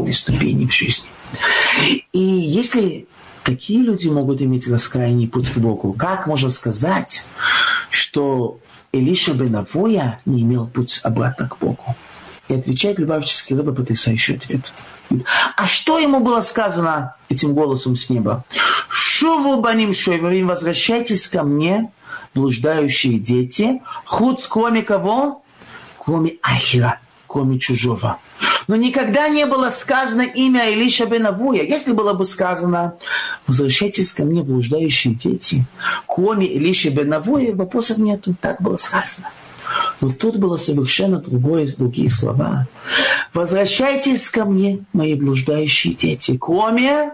этой ступени в жизни. И если такие люди могут иметь раскаяние и путь к Богу, как можно сказать, что Элиша бен Авоя не имел путь обратно к Богу? И отвечает Любавический Ребе потрясающий ответ. А что ему было сказано этим голосом с неба? «Шуву баним шойварим, возвращайтесь ко мне, блуждающие дети, хуц, кроме кого? Кроме Ахира, кроме чужого». Но никогда не было сказано имя Элиша бен Авоя. Если было бы сказано «возвращайтесь ко мне, блуждающие дети», кроме Элиши бен Авоя, вопросов нету. Так было сказано. Но тут было совершенно другие слова. «Возвращайтесь ко мне, мои блуждающие дети, кроме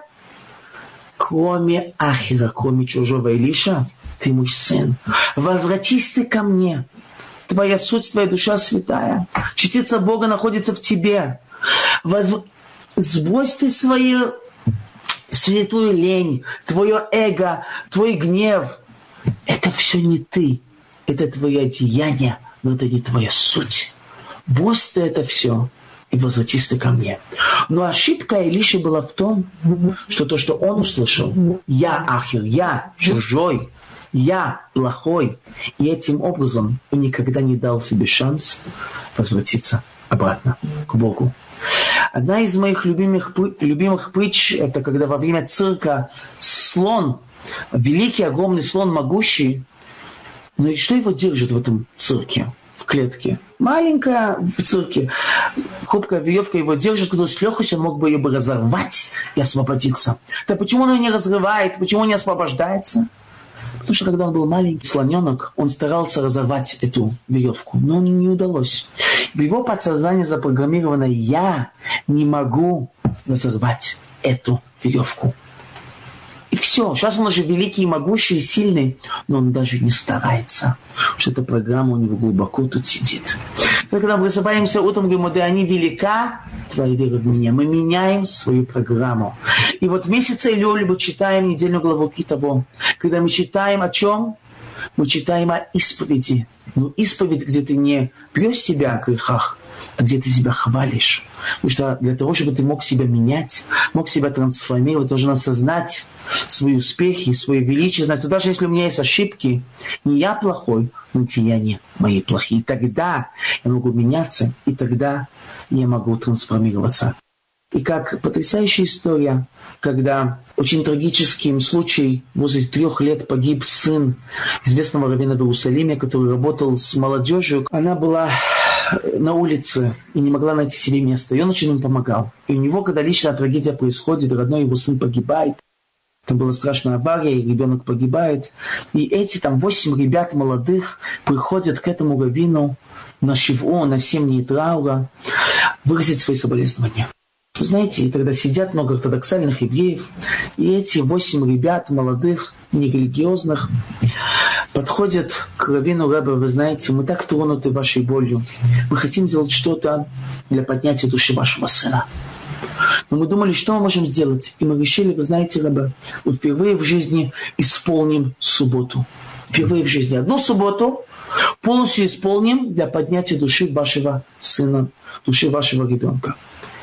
Ахира, кроме чужого Элиша, ты мой сын. Возвратись ты ко мне. Твоя суть, твоя душа святая. Частица Бога находится в тебе. Сбрось ты свою лень, твое эго, твой гнев. Это все не ты. Это твое одеяние, но это не твоя суть. Брось ты это все и возвратись ты ко мне. Но ошибка Элиши была в том, что то, что он услышал, я Ахир, я чужой, я плохой. И этим образом он никогда не дал себе шанс возвратиться обратно к Богу. Одна из моих любимых притч, это когда во время цирка слон, великий, огромный слон, могущий, но и что его держит в этом цирке, в клетке? Маленькая в цирке, хрупкая веревка его держит, когда с легкостью он мог бы ее разорвать и освободиться. Да почему он ее не разрывает, почему он не освобождается? Потому что когда он был маленький слоненок, он старался разорвать эту веревку, но не удалось. В его подсознании запрограммировано «я не могу разорвать эту веревку». И все. Сейчас он уже великий, могущий, сильный, но он даже не старается. Потому что эта программа у него глубоко тут сидит. Когда мы просыпаемся утром, говорим: «Да они велика, твоя вера в меня». Мы меняем свою программу. И вот в месяце Элюль мы читаем недельную главу Китово. Когда мы читаем о чем? Мы читаем о исповеди. Но исповедь, где ты не бьешь себя о грехах, а где ты себя хвалишь. Потому что для того, чтобы ты мог себя менять, мог себя трансформировать, должен осознать свои успехи, свое величие, знать, что даже если у меня есть ошибки, не я плохой, но деяния мои плохие. И тогда я могу меняться, и тогда я могу трансформироваться. И как потрясающая история, когда очень трагическим случаем возле 3 лет погиб сын известного раввина в Иерусалиме, который работал с молодежью. Она была на улице и не могла найти себе место. И он очень им помогал. И у него, когда личная трагедия происходит, родной его сын погибает, там была страшная авария, и ребенок погибает. И эти 8 ребят молодых приходят к этому раввину на шиву, на 7 дней траура, выразить свои соболезнования. Вы знаете, и тогда сидят много ортодоксальных евреев, и эти 8 ребят молодых, нерелигиозных, подходят к раввину: «Ребе, вы знаете, мы так тронуты вашей болью. Мы хотим сделать что-то для поднятия души вашего сына. Но мы думали, что мы можем сделать. И мы решили, вы знаете, Ребе, мы впервые в жизни исполним субботу. Впервые в жизни. Одну субботу полностью исполним для поднятия души вашего сына, души вашего ребенка».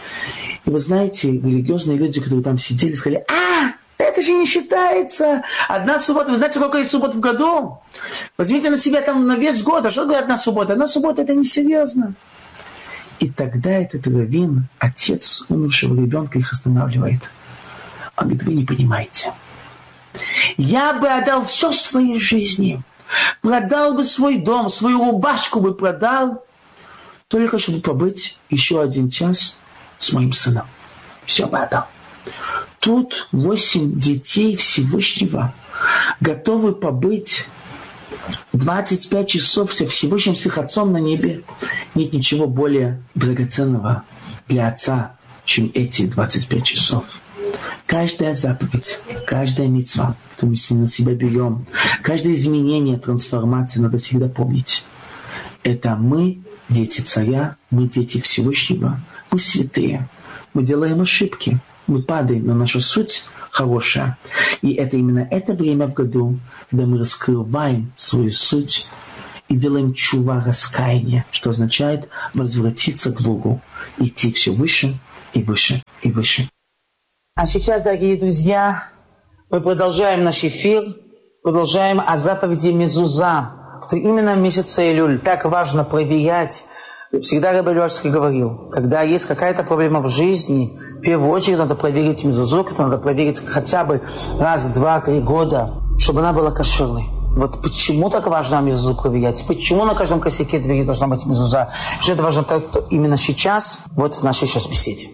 И вы знаете, религиозные люди, которые там сидели, сказали: это же не считается. Одна суббота. Вы знаете, сколько есть суббот в году? Возьмите на себя на весь год. А что такое одна суббота? Одна суббота — это несерьезно. И тогда этот раввин, отец умершего ребенка, их останавливает. Он говорит: вы не понимаете. Я бы отдал все в своей жизни. Продал бы свой дом, свою рубашку бы продал, только чтобы побыть еще 1 час с моим сыном. Все бы отдал. Тут 8 детей Всевышнего готовы побыть 25 часов со Всевышним, с их отцом на небе. Нет ничего более драгоценного для отца, чем эти 25 часов. Каждая заповедь, каждая мицва, которую мы на себя берем, каждое изменение, трансформация, надо всегда помнить. Это мы, дети царя, мы дети Всевышнего, мы святые, мы делаем ошибки, мы падаем, но наша суть хорошая. И это именно это время в году, когда мы раскрываем свою суть и делаем чува, раскаяние, что означает возвратиться к Богу, идти все выше и выше. и выше. А сейчас, дорогие друзья, мы продолжаем наш эфир, продолжаем о заповеди Мезуза, который именно в месяце Илюль так важно проверять. Всегда Ребе Левальский говорил, когда есть какая-то проблема в жизни, в первую очередь надо проверить Мезузу, надо проверить хотя бы раз, 2-3 года, чтобы она была кошерной. Вот почему так важно Мезузу проверять? Почему на каждом косяке двери должна быть Мезуза? Что это важно именно сейчас, вот в нашей сейчас беседе.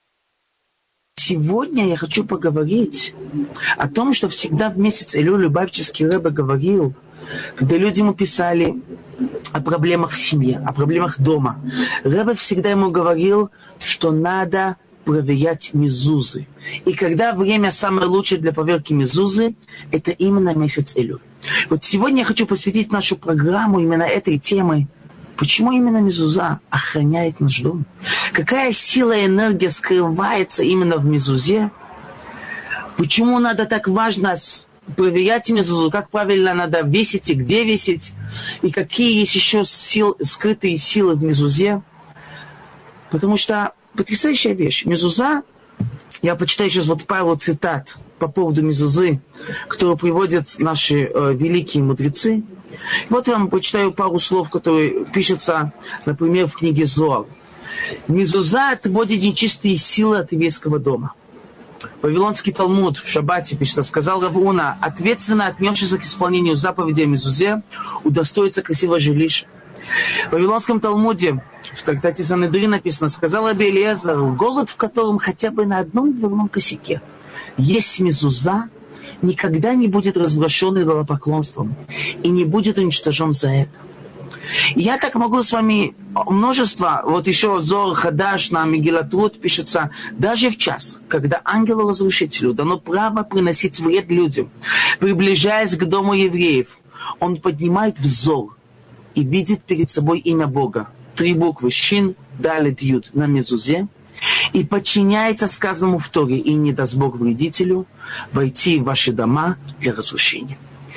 Сегодня я хочу поговорить о том, что всегда в месяц Илюль Любавческий Ребе говорил, когда люди ему писали о проблемах в семье, о проблемах дома. Ребе всегда ему говорил, что надо проверять мезузы. И когда время самое лучшее для проверки мезузы, это именно месяц Илюль. Вот сегодня я хочу посвятить нашу программу именно этой теме. Почему именно мезуза охраняет наш дом? Какая сила и энергия скрывается именно в мезузе? Почему надо так важно проверять мезузу? Как правильно надо весить и где весить? И какие есть еще скрытые силы в мезузе? Потому что потрясающая вещь. Мезуза, я почитаю сейчас вот пару цитат по поводу мезузы, которые приводят наши великие мудрецы. Вот я вам прочитаю пару слов, которые пишутся, например, в книге Зоар. Мезуза отводит нечистые силы от еврейского дома. Вавилонский Талмуд в Шаббате пишет, сказал Рав Уна, ответственно отнесшийся к исполнению заповедей о мезузе, удостоится красивого жилища. В Вавилонском Талмуде в трактате Санедрин написано, сказал Раби Элиэзер, голод, в котором хотя бы на одном дверном косяке есть мезуза, никогда не будет развращен идолопоклонством и не будет уничтожен за это. Я так могу с вами множество, вот еще Зоар Хадаш на Мегилат Рут пишется, даже в час, когда ангелу-разрушителю дано право приносить вред людям, приближаясь к дому евреев, он поднимает взор и видит перед собой имя Бога, 3 буквы Шин, Далет, Юд на мезузе, и подчиняется сказанному в Торе, и не даст Бог вредителю войти в ваши дома для разрушения.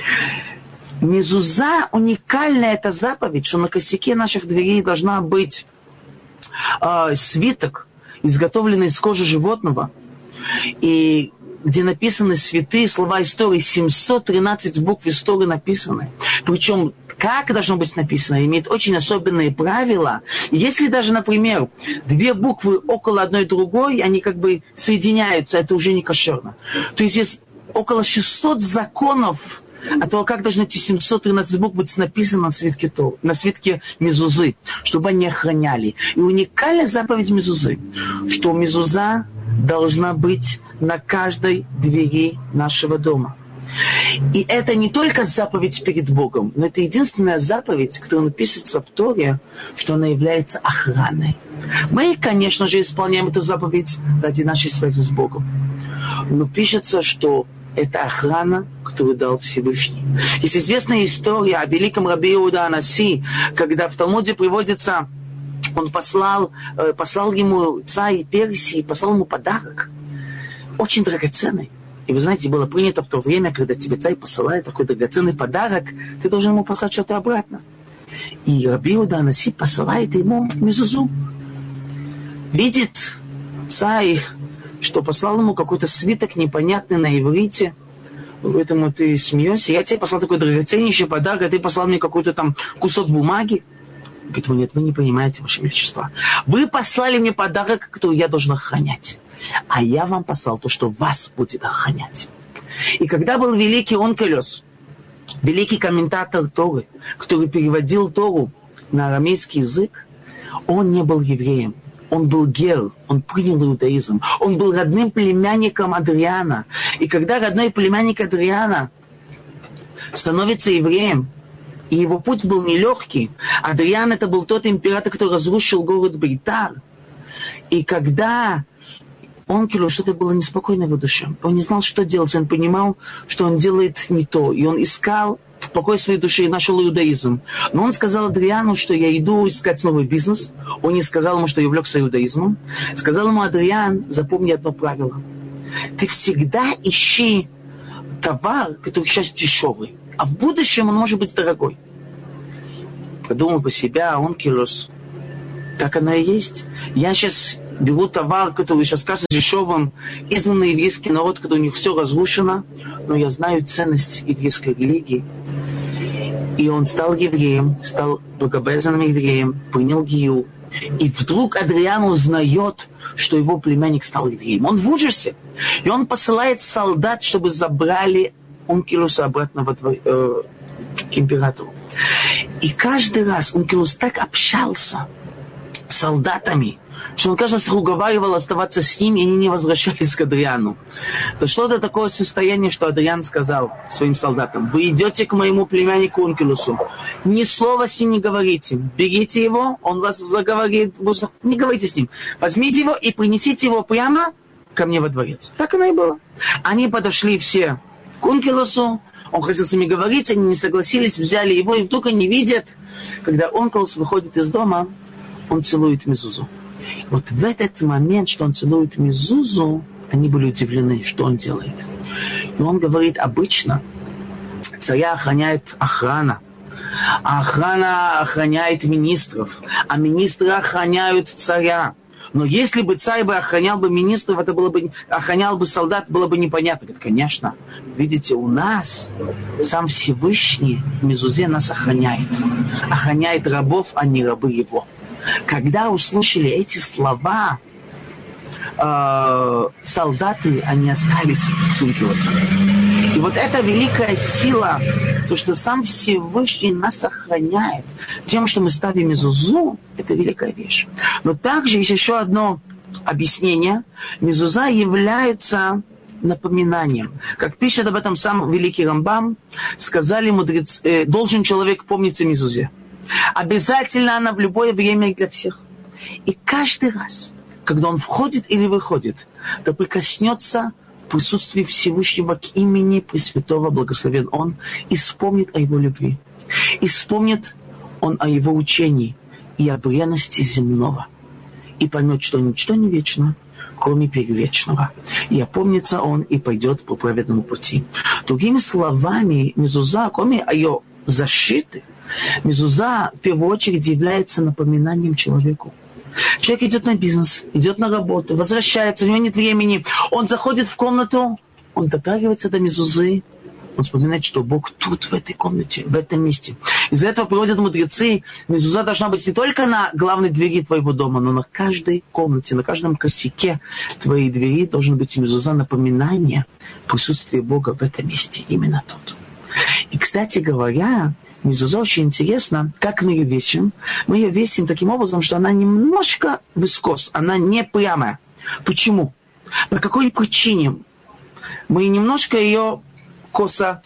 Мезуза уникальная эта заповедь, что на косяке наших дверей должна быть свиток, изготовленный из кожи животного, и где написаны святые слова истории, 713 букв истории написаны. Причем, как должно быть написано, имеет очень особенные правила. Если даже, например, 2 буквы около одной другой, они как бы соединяются, это уже не кошерно. То есть есть около 600 законов о том, как должны эти 713 букв быть написаны на свитке мезузы, чтобы они охраняли. И уникальная заповедь мезузы, что мезуза должна быть на каждой двери нашего дома. И это не только заповедь перед Богом, но это единственная заповедь, которая написана в Торе, что она является охраной. Мы, конечно же, исполняем эту заповедь ради нашей связи с Богом. Но пишется, что это охрана, которую дал Всевышний. Есть известная история о великом Раби Иуда Анаси, когда в Талмуде приводится, он послал ему царь Персии, послал ему подарок, очень драгоценный. И вы знаете, было принято в то время, когда тебе царь посылает такой драгоценный подарок, ты должен ему послать что-то обратно. И Раби Иуда Анаси посылает ему мезузу. Видит царь, что послал ему какой-то свиток непонятный на иврите. Поэтому ты смеешься. Я тебе послал такой драгоценнейший подарок, а ты послал мне какой-то там кусок бумаги. Говорит, нет, вы не понимаете, Ваше Величество. Вы послали мне подарок, который я должен охранять. А я вам послал то, что вас будет охранять. И когда был великий Онкелос, великий комментатор Торы, который переводил Тору на арамейский язык, он не был евреем. Он был гер, он принял иудаизм. Он был родным племянником Адриана. И когда родной племянник Адриана становится евреем, и его путь был нелегкий, Адриан это был тот император, который разрушил город Бейтар. И когда Онкелю что-то было неспокойно в его душе, он не знал, что делать, он понимал, что он делает не то. И он искал покой своей души и нашел иудаизм. Но он сказал Адриану, что я иду искать новый бизнес. Он не сказал ему, что я увлекся иудаизмом. Сказал ему: Адриан, запомни одно правило. Ты всегда ищи товар, который сейчас дешевый, а в будущем он может быть дорогой. Подумал по себя, Онкелос, так оно и есть. Я сейчас берут товар, который сейчас кажется дешевым, изгнанный еврейский народ, когда у них все разрушено, но я знаю ценность еврейской религии. И он стал евреем, стал богобоязненным евреем, принял гиюр. И вдруг Адриан узнает, что его племянник стал евреем. Он в ужасе. И он посылает солдат, чтобы забрали Онкилуса обратно к императору. И каждый раз Онкилус так общался с солдатами, что он каждый раз уговаривал оставаться с ним, и они не возвращались к Адриану. Дошло до такого состояния, что Адриан сказал своим солдатам: вы идете к моему племяннику Онкилусу, ни слова с ним не говорите, берите его, он вас заговорит, не говорите с ним, возьмите его и принесите его прямо ко мне во дворец. Так оно и было. Они подошли все к Онкилусу, он хотел с ними говорить, они не согласились, взяли его, и вдруг они видят, когда Онкилус выходит из дома, он целует Мезузу. Вот в этот момент, что он целует Мезузу, они были удивлены, что он делает. И он говорит: обычно царя охраняет охрана, а охрана охраняет министров, а министры охраняют царя. Но если бы царь охранял бы министров, это было бы, охранял бы солдат, было бы непонятно. Говорит: конечно, видите, у нас сам Всевышний в Мезузе нас охраняет. Охраняет рабов, а не рабы его. Когда услышали эти слова, солдаты, они остались с Онкилусом. И вот эта великая сила, то, что сам Всевышний нас охраняет тем, что мы ставим мезузу, это великая вещь. Но также есть еще одно объяснение. Мезуза является напоминанием. Как пишет об этом сам великий Рамбам, сказали мудрецы, должен человек помнить о мезузе. Обязательно она в любое время и для всех. И каждый раз, когда он входит или выходит, да прикоснется в присутствии Всевышнего к имени Пресвятого, благословен Он, и вспомнит о его любви. И вспомнит он о его учении и о бренности земного. И поймет, что ничто не вечно, кроме перевечного. И опомнится он и пойдет по праведному пути. Другими словами, мезуза, кроме ее защиты, мезуза в первую очередь является напоминанием человеку. Человек идет на бизнес, идет на работу, возвращается, у него нет времени. Он заходит в комнату, он дотрагивается до мезузы, он вспоминает, что Бог тут, в этой комнате, в этом месте. Из-за этого приводят мудрецы, мезуза должна быть не только на главной двери твоего дома, но на каждой комнате, на каждом косяке твоей двери должен быть мезуза, напоминание присутствия Бога в этом месте, именно тут. И, кстати говоря, мезуза очень интересно, как мы ее весим. Мы ее весим таким образом, что она немножко вискос, она не прямая. Почему? По какой причине? Мы немножко ее косо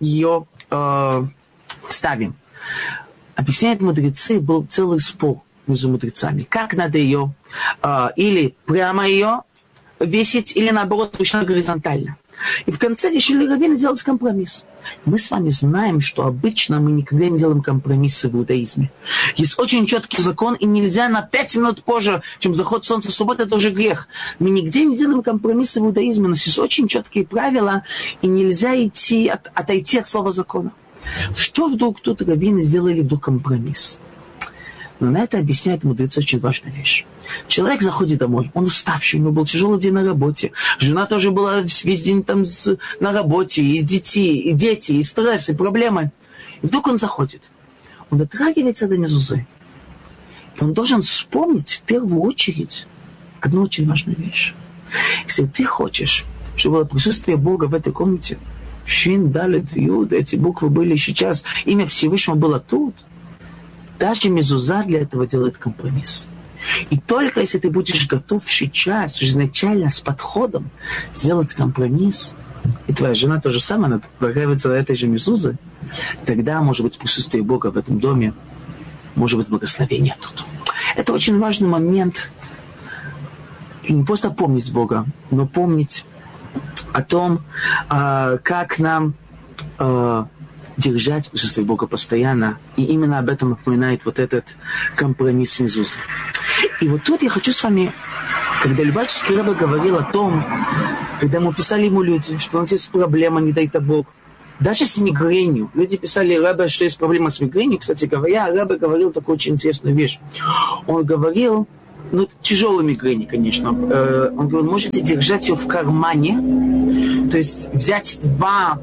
ставим. Объясняют мудрецы, был целый спор между мудрецами. Как надо ее или прямо ее весить, или наоборот, точно горизонтально. И в конце решили раввины сделать компромисс. Мы с вами знаем, что обычно мы никогда не делаем компромиссы в иудаизме. Есть очень четкий закон, и нельзя на 5 минут позже, чем заход солнца в субботу, это уже грех. Мы нигде не делаем компромиссы в иудаизме, но есть очень четкие правила, и нельзя отойти от слова закона. Что вдруг тут раввины сделали вдруг компромисс? Но на это объясняет мудрецы очень важную вещь. Человек заходит домой, он уставший, у него был тяжелый день на работе. Жена тоже была весь день там на работе, и дети, и стресс, и проблемы. И вдруг он заходит. Он дотрагивается до мезузы. И он должен вспомнить в первую очередь одну очень важную вещь. Если ты хочешь, чтобы было присутствие Бога в этой комнате, Шин, Далет, Юд, эти буквы были сейчас, имя Всевышнего было тут, даже мезуза для этого делает компромисс. И только если ты будешь готов сейчас, изначально с подходом сделать компромисс, и твоя жена то же самое, она дотрагивается до этой же мезузы, тогда может быть присутствие Бога в этом доме, может быть благословение тут. Это очень важный момент. И не просто помнить Бога, но помнить о том, как нам держать присутствие Бога постоянно. И именно об этом напоминает вот этот компромисс мезузы. И вот тут я хочу с вами, когда Любавический Ребе говорил о том, когда мы писали ему люди, что у нас есть проблема, не дай-то Бог, даже с мигренью. Люди писали Ребе, что есть проблема с мигренью. Кстати говоря, Ребе говорил такую очень интересную вещь. Он говорил, ну, тяжелой мигрени, конечно. Он говорит, можете держать ее в кармане, то есть взять два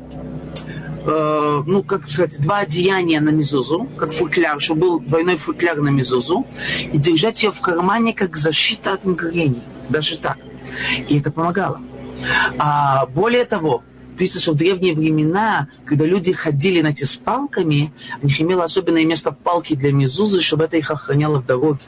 одеяния на мезузу, как футляр, чтобы был двойной футляр на мезузу, и держать ее в кармане как защита от мигрени. Даже так. И это помогало. Более того, пишется, что в древние времена, когда люди ходили на эти с палками, у них имело особенное место в палке для мезузы, чтобы это их охраняло в дороге.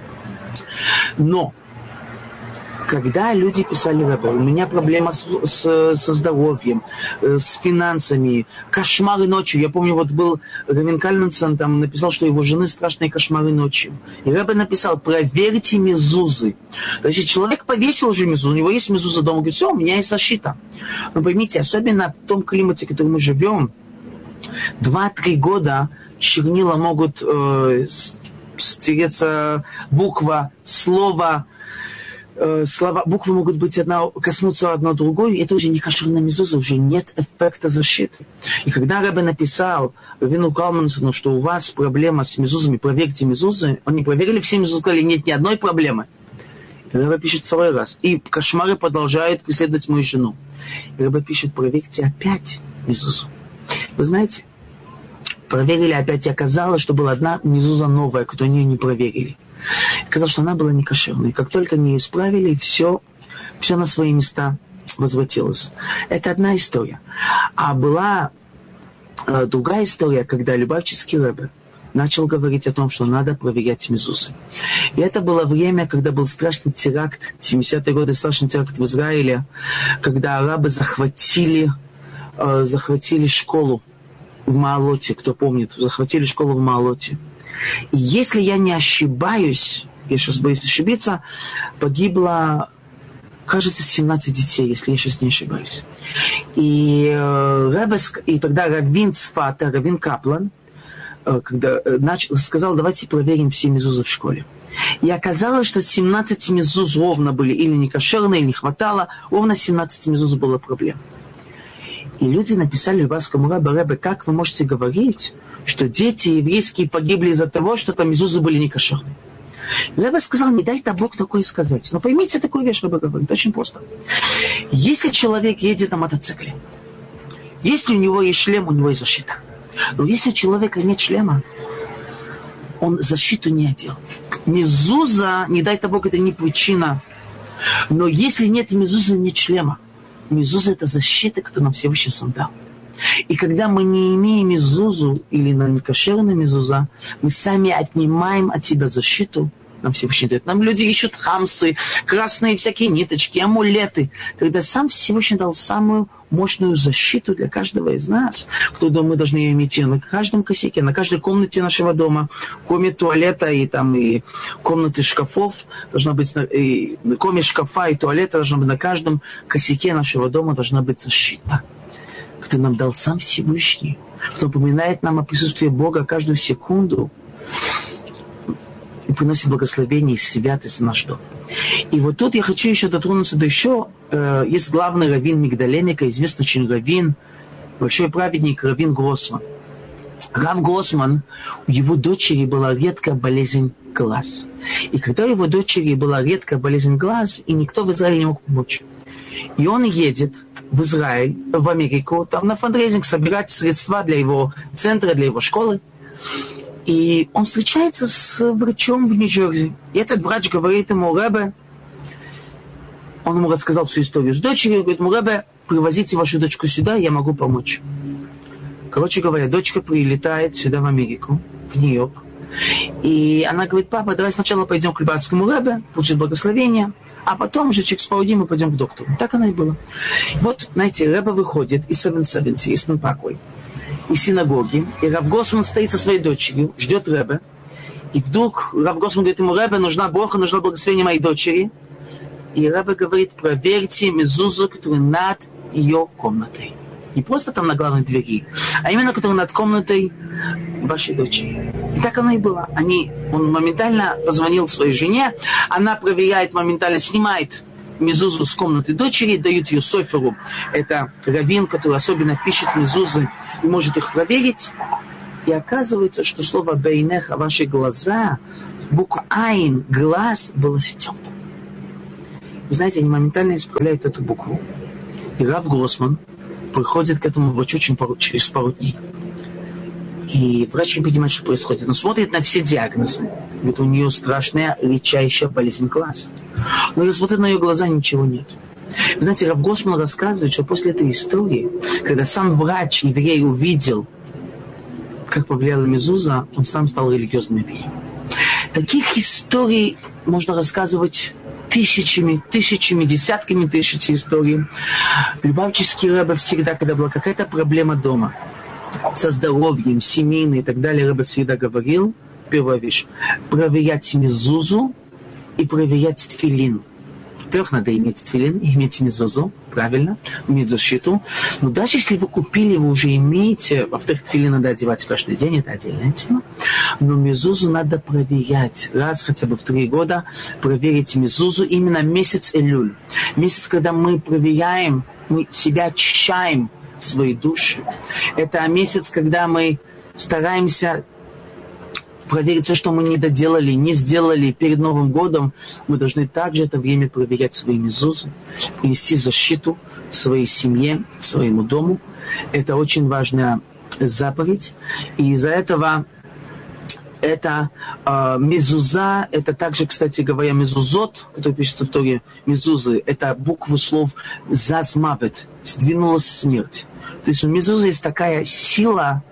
Но когда люди писали Ребе, у меня проблема со здоровьем, с финансами, кошмары ночью. Я помню, вот был Равин Кальмансон, там написал, что его жены страшные кошмары ночью. И Ребе написал, проверьте мезузы. То есть человек повесил уже мезузу, у него есть мезуза дома, говорит, все, у меня есть защита. Но поймите, особенно в том климате, в котором мы живем, 2-3 года чернила могут стереться, буква, слово, слова, буквы могут быть коснуться одна другой, и это уже не кошерная мезуза, уже нет эффекта защиты. И когда Ребе написал Равину Калмансону, что у вас проблема с мезузами, проверьте мезузы, они проверили все мезузы, сказали, нет ни одной проблемы. И Ребе пишет второй раз. И кошмары продолжают преследовать мою жену. И Ребе пишет, проверьте опять мезузу. Вы знаете, проверили опять, и оказалось, что была одна мезуза новая, которую они не проверили. Оказалось, что она была не кошерной. Как только они исправили, все на свои места возвратилось. Это одна история. А была другая история, когда Любавчицкий Ребе начал говорить о том, что надо проверять мезузы. И это было время, когда был страшный теракт, 70-е годы, страшный теракт в Израиле, когда арабы захватили школу в Маалоте, кто помнит, захватили школу в Маалоте. И если я не ошибаюсь, я сейчас боюсь ошибиться, погибло, кажется, 17 детей, если я сейчас не ошибаюсь. И тогда раввин Цфата, раввин Каплан, сказал, давайте проверим все мезузы в школе. И оказалось, что 17 мезуз ровно были или не кошерные, или не хватало, ровно 17 мезуз была проблема. И люди написали Любавскому Ребе, как вы можете говорить, что дети еврейские погибли из-за того, что там мезузы были не кошерные. Ребе сказал, не дай-то Бог такое сказать. Но поймите такую вещь, Ребе говорит, очень просто. Если человек едет на мотоцикле, если у него есть шлем, у него есть защита. Но если у человека нет шлема, он защиту не одел. Мезуза, не дай-то Бог, это не причина. Но если нет мезузы, нет шлема. Мезуза – это защита, которую нам Всевышний сам дал. И когда мы не имеем мезузу или некошерную мезуза, мы сами отнимаем от себя защиту, нам Всевышний дает. Нам люди ищут хамсы, красные всякие ниточки, амулеты. Когда сам Всевышний дал самую мощную защиту для каждого из нас, кто мы должны ее иметь на каждом косяке, на каждой комнате нашего дома, кроме туалета и комнаты шкафов, должна быть, кроме шкафа и туалета, должна быть на каждом косяке нашего дома должна быть защита, которую нам дал сам Всевышний, кто напоминает нам о присутствии Бога каждую секунду и приносит благословение и святость в наш дом. И вот тут я хочу еще дотронуться до еще. Есть главный раввин Мигдалемика, известный очень раввин, большой праведник раввин Гроссман. Рав Гроссман, у его дочери была редкая болезнь глаз. И когда у его дочери была редкая болезнь глаз, и никто в Израиле не мог помочь. И он едет в Израиль, в Америку, там на фандрейзинг собирать средства для его центра, для его школы. И он встречается с врачом в Нью-Джерси. И этот врач говорит ему, Ребе, он ему рассказал всю историю с дочерью, говорит ему, Ребе, привозите вашу дочку сюда, я могу помочь. Короче говоря, дочка прилетает сюда в Америку, в Нью-Йорк. И она говорит, папа, давай сначала пойдем к Любавскому Ребе, получить благословение, а потом уже через пару дней мы пойдем к доктору. Так оно и было. Вот, знаете, Ребе выходит из 770, из Нанпаквей, из синагоги, и Рав Гроссман стоит со своей дочерью, ждет Ребе, и вдруг Рав Гроссман говорит ему, Ребе, нужна броха, нужно благословение моей дочери. И Ребе говорит, проверьте мезузу, которая над ее комнатой. Не просто там на главной двери, а именно, которая над комнатой вашей дочери. И так оно и было. Он моментально позвонил своей жене, она проверяет, моментально снимает мезузу с комнаты дочери, дают ее соферу. Это раввин, который особенно пишет мезузы и может их проверить. И оказывается, что слово «бейнеха», ваши глаза, буква Айн, глаз, было стёкло. Знаете, они моментально исправляют эту букву. И Рав Гроссман приходит к этому врачу через пару дней. И врач не понимает, что происходит. Он смотрит на все диагнозы. Говорит, у нее страшная редчайшая болезнь глаз. Но я смотрю на ее глаза, ничего нет. Вы знаете, Рав Гроссман рассказывает, что после этой истории, когда сам врач, еврей, увидел, как повлияла мезуза, он сам стал религиозным евреем. Таких историй можно рассказывать тысячами, десятками тысяч историй. Любавческий Ребе всегда, когда была какая-то проблема дома, со здоровьем, семейной и так далее, Ребе всегда говорил, первая вещь, проверять мезузу и проверять тфилин. Во-первых, надо иметь тфилин, иметь мезузу, правильно, иметь защиту. Но даже если вы купили, вы уже имеете, во-вторых, тфилин надо одевать каждый день, это отдельная тема. Но мезузу надо проверять. Раз хотя бы в 3 года проверить мезузу именно месяц Элюль. Месяц, когда мы проверяем, мы себя очищаем, свои души. Это месяц, когда мы стараемся проверить все, что мы не доделали, не сделали перед Новым годом. Мы должны также это время проверять свои мезузы, нести защиту своей семье, своему дому. Это очень важная заповедь. И из-за этого это мезуза, это также, кстати говоря, мезузот, который пишется в Торе, мезузы, это буквы слов зазмавет, сдвинулась смерть. То есть у мезузы есть такая сила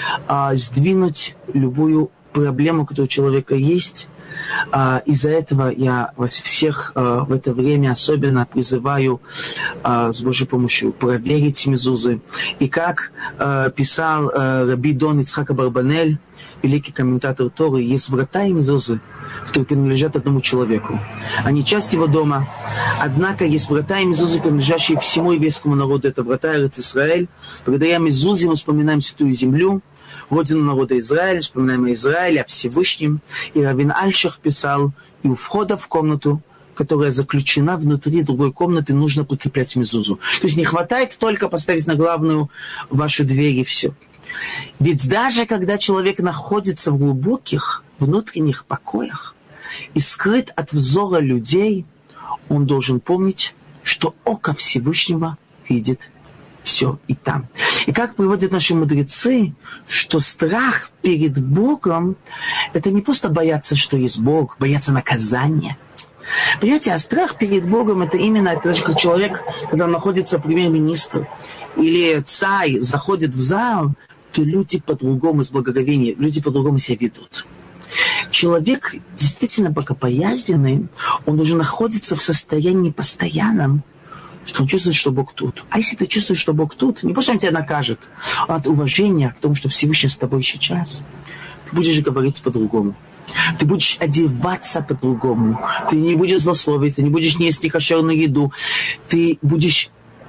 сдвинуть любую проблему, которая у человека есть. Из-за этого я вас всех в это время особенно призываю с Божьей помощью проверить мезузы. И как писал Раби Дон Ицхак Абарбанель, великий комментатор Торы, есть врата и мезузы, которые принадлежат одному человеку. Они часть его дома. Однако есть врата и мезузы, принадлежащие всему еврейскому народу. Это врата Эрец Исраэль. Благодаря мезузе мы вспоминаем святую землю, родину народа Израиля, вспоминаем о Израиле, о Всевышнем. И Равин Альшах писал, и у входа в комнату, которая заключена внутри другой комнаты, нужно прикреплять мезузу. То есть не хватает только поставить на главную вашу дверь и все. Ведь даже когда человек находится в глубоких внутренних покоях и скрыт от взора людей, он должен помнить, что око Всевышнего видит все и там. И как приводят наши мудрецы, что страх перед Богом – это не просто бояться, что есть Бог, бояться наказания. Понимаете, а страх перед Богом – это именно, это даже как человек, когда он находится премьер-министр, или царь заходит в зал, то люди по-другому с благоговением, люди по-другому себя ведут. Человек действительно богобоязненный, он уже находится в состоянии постоянном, что он чувствует, что Бог тут. А если ты чувствуешь, что Бог тут, не просто он тебя накажет, а от уважения к тому, что Всевышний с тобой сейчас, ты будешь говорить по-другому. Ты будешь одеваться по-другому. Ты не будешь злословить, ты не будешь есть некошерную еду. Ты будешь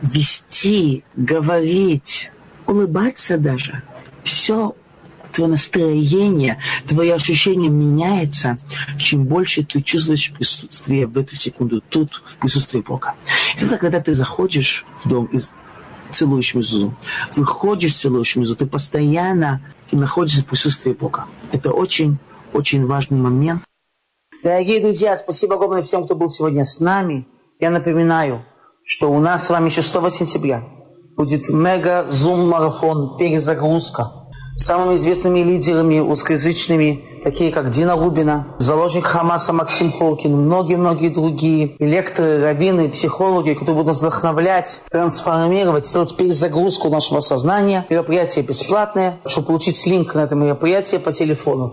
вести, говорить, улыбаться даже. Все, твое настроение, твое ощущение меняется, чем больше ты чувствуешь присутствие в эту секунду тут, присутствие Бога. Это когда ты заходишь в дом и целуешь мезузу, выходишь, целуешь мезузу, ты постоянно находишься в присутствии Бога. Это очень, очень важный момент. Дорогие друзья, спасибо огромное всем, кто был сегодня с нами. Я напоминаю, что у нас с вами 6 сентября будет мега-зум-марафон, перезагрузка с самыми известными лидерами русскоязычными, такие как Дина Рубина, заложник Хамаса Максим Холкин, многие-многие другие лекторы, раввины, психологи, которые будут нас вдохновлять, трансформировать, сделать перезагрузку нашего сознания. Мероприятие бесплатное. Чтобы получить линк на это мероприятие, по телефону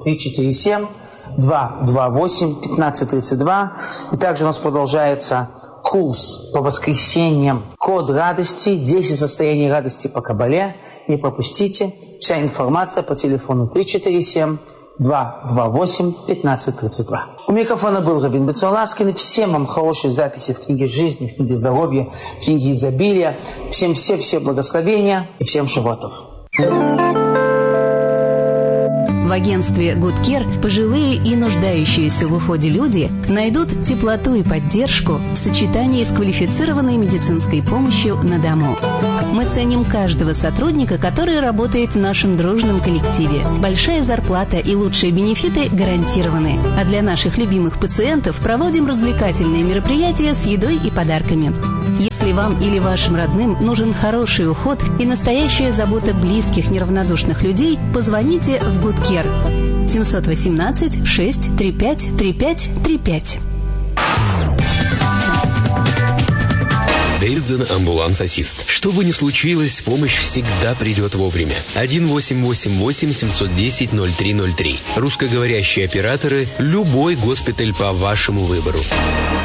347-228-1532. И также у нас продолжается курс по воскресеньям «Код радости», 10 состояний радости по Кабале. Не пропустите. Вся информация по телефону 347-228-1532. У микрофона был Равин Бетцур Ласкин. И всем вам хорошей записи в книге жизни, в книге здоровья, в книге изобилия. Всем все благословения и всем шавуатов. В агентстве Good Care пожилые и нуждающиеся в уходе люди найдут теплоту и поддержку в сочетании с квалифицированной медицинской помощью на дому. Мы ценим каждого сотрудника, который работает в нашем дружном коллективе. Большая зарплата и лучшие бенефиты гарантированы. А для наших любимых пациентов проводим развлекательные мероприятия с едой и подарками. Если вам или вашим родным нужен хороший уход и настоящая забота близких неравнодушных людей, позвоните в Good Care 718 635 3535. Бейрдзен амбуланс-ассист. Что бы ни случилось, помощь всегда придет вовремя. 1-888-710-0303. Русскоговорящие операторы. Любой госпиталь по вашему выбору.